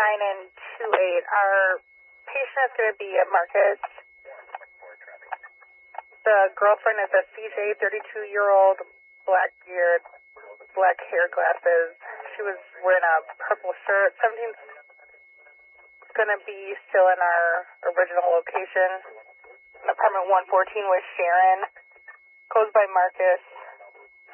and 28. Our patient is going to be a Marcus. The girlfriend is a CJ, 32-year-old, black beard, black hair, glasses. She was wearing a purple shirt. 17's going to be still in our original location. Apartment 114 with Sharon. Closed by Marcus.